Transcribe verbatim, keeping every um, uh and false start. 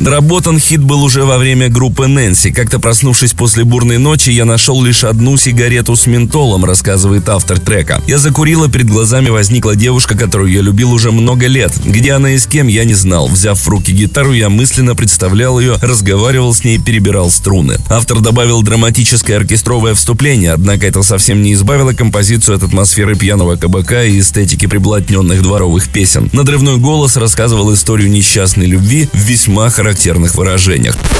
Доработан хит был уже во время группы Нэнси. Как-то проснувшись после бурной ночи, я нашел лишь одну сигарету с ментолом, рассказывает автор трека. Я закурила, перед глазами возникла девушка, которую я любил уже много лет. Где она и с кем, я не знал. Взяв в руки гитару, я мысленно представлял ее, разговаривал с ней, перебирал струны. Автор добавил драматическое оркестровое вступление, однако это совсем не избавило композицию от атмосферы пьяного кабака и эстетики приблотненных дворовых песен. Надрывной голос рассказывал историю несчастной любви в весьма характерных выражениях.